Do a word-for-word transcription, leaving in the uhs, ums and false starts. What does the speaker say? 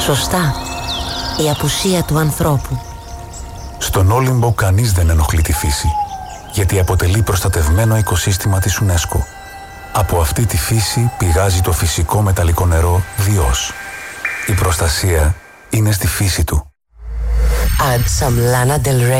Σωστά. Η απουσία του ανθρώπου. Στον Όλυμπο κανείς δεν ενοχλεί τη φύση, γιατί αποτελεί προστατευμένο οικοσύστημα της UNESCO. Από αυτή τη φύση πηγάζει το φυσικό μεταλλικό νερό Διός. Η προστασία είναι στη φύση του. Add some Lana Del Rey